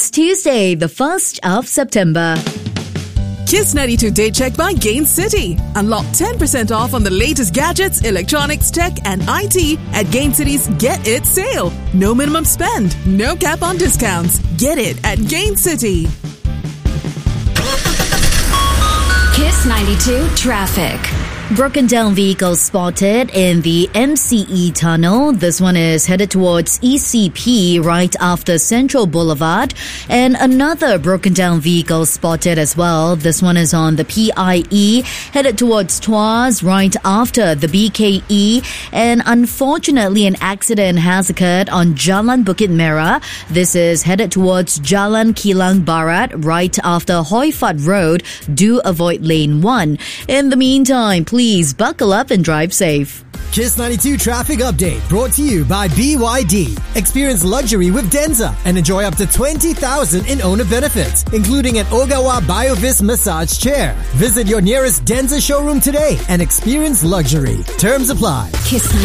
It's Tuesday, the 1st of September. Kiss 92 Day Check by Gain City. Unlock 10% off on the latest gadgets, electronics, tech, and IT at Gain City's Get It sale. No minimum spend, no cap on discounts. Get it at Gain City. Kiss 92 Traffic. Broken down vehicles spotted in the MCE tunnel. This one is headed towards ECP right after Central Boulevard. And another broken down vehicle spotted as well. This one is on the PIE headed towards Tuas right after the BKE. And unfortunately, an accident has occurred on Jalan Bukit Merah. This is headed towards Jalan Kilang Barat right after Hoi Fat Road. Do avoid lane 1. In the meantime, please buckle up and drive safe. Kiss 92 Traffic Update brought to you by BYD. Experience luxury with Denza and enjoy up to 20,000 in owner benefits, including an Ogawa BioVis massage chair. Visit your nearest Denza showroom today and experience luxury. Terms apply. Kiss